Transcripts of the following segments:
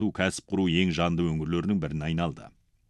жаңғырту, кәсіп құру ең жанды өңірлерінің біріне айналды.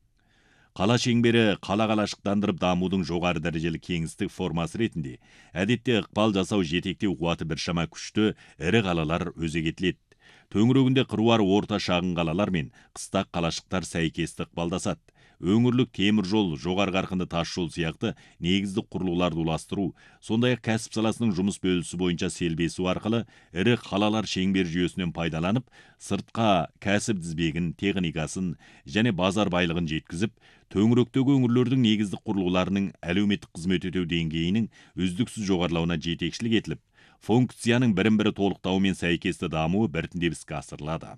Қала шеңбері қала-қалашықтандырып дамудың жоғары дәрежелі кеңістік формасы ретінде, әдетте ықпал жасау жетектеу қуаты біршама күшті ірі қалалар өзек етіледі. Төңірегінде қыруар орта шағын қалалар мен қыстақ қалашықтар сәйкесті ықпалдасады. Өңірлік темір жол, жоғары қарқынды тас жол сияқты негізді құрылуларды уластыру, сондай-ақ кәсіп саласының жұмыс бөлісі бойынша селбесу арқылы ірі қалалар шеңбер жүйесінен пайдаланып, сыртқа кәсіп тізбегін, техникасын және базар байлығын жеткізіп, төңіректегі өңірлердің негізді құрылуларының әлеуметтік қызмет ету деңгейінің үздіксіз жоғарылауына жетекшілік етіліп, функцияның бірін-бірі толықтауымен сәйкесті дамуы біртіндеп іске асырылады.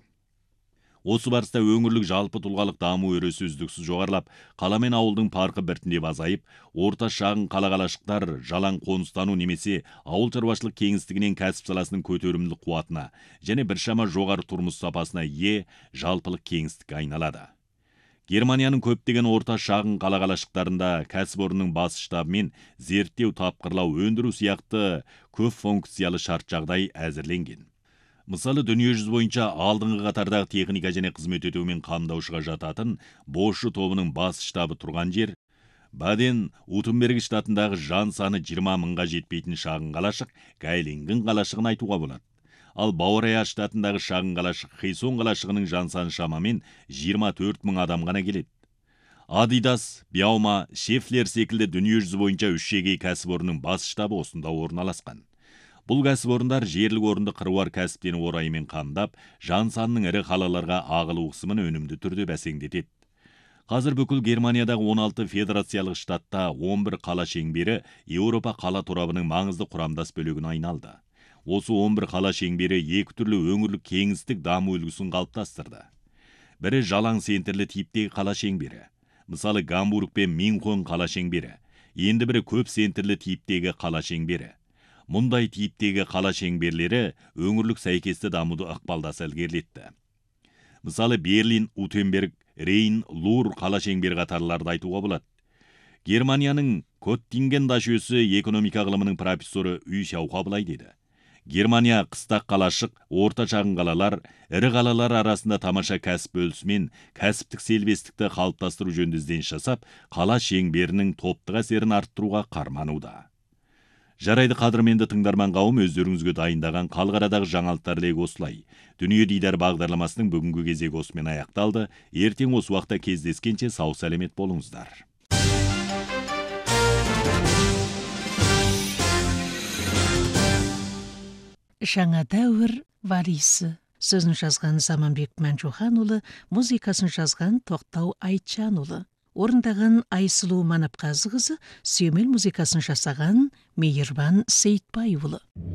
Осы барыста өңірлік жалпы тұлғалық даму өресі үздіксіз жоғарылап, қала мен ауылдың парқы біртіндеп азайып, орта шағын қала-қалашықтар жалаң қоныстану немесе ауыл шаруашылық кеңістігінен кәсіп саласының көтерімдік қуатына және біршама жоғары тұрмыс сапасына ие жалпылық кеңістікке айналады. Германияның көптеген орта шағын қала-қалашықтарында кәсіпорынның бас штабы мен зерттеу, тапқырлау, өндіру сияқты көп функциялы шарт жағдай әзірленген. Мысалы, дүниежүзі бойынша алдыңғы қатардағы техника және қызмет етумен қамдаушыға жататын Боши тобының бас штабы тұрған жер, Баден-Вюртемберг штатындағы жан саны 20 мыңға жетпейтін шағын қалашық Гайлинген қалашығын айтуға болады. Ал Баурия штатындағы шағын қалашық Хейсон қалашығының жан саны шамамен 24 мың адам ғана келеді. Адидас, Бяума, Шефлер секілді дүниежүзі бойынша үшшегей кәсіпорынның бас штабы осында орналасқан. Бұл кәсіпорындар жерлік орынды қыруар кәсіптен орайымен қамдап, жан санының ірі қалаларға ағылу қысымын өнімді түрде бәсеңдетеді. Қазір бүкіл Германиядағы 16 федерациялық штатта 11 қала шеңбері Еуропа қала торабының маңызды құрамдас бөлігіне айналды. Осы 11 қала шеңбері екі түрлі өңірлік кеңістік даму үлгісін қалыптастырды. Бірі жалаң центрлі типтегі қала шеңбері, мысалы Гамбург пен Мюнхен қала шеңбері, енді бірі көп центрлі типтегі қала шеңбері. Мұндай типтегі қала шеңберлері өңірлік сәйкесті дамуды ықпалдаса ілгерілетті. Мысалы, Берлин, Утенберг, Рейн, Лур қала шеңбері қатарларды айтуға болады. Германияның Көттинген жүйесі экономика ғылымының профессоры Үй Шауқа былай деді. Германия қыстақ қалашық, орта шағын қалалар, ірі қалалар арасында тамаша кәсіп бөлісімен кәсіптік селбестікті қалыптастыру жөнінде ізденіс жасап, қала шеңберінің топтық әсерін арттыруға қармануда. Жарайды, қадірменді тыңдарман қауым, өздеріңізге дайындаған қалғарадағы жаңалықтар легі осылай. Дүние дидар бағдарламасының бүгінгі кезегі осымен аяқталды. Ертең осы уақытта кездескенше сау сәлемет болыңыздар. Жаңа дәуір валисі. Сөзін жазған Заманбек Мәнжуханұлы, музыкасын жазған Тоқтау Айтжанұлы. Орындаған Айсұлу Манапқазықызы, сүйемел музыкасын жасаған Мейірбан Сейтбайұлы.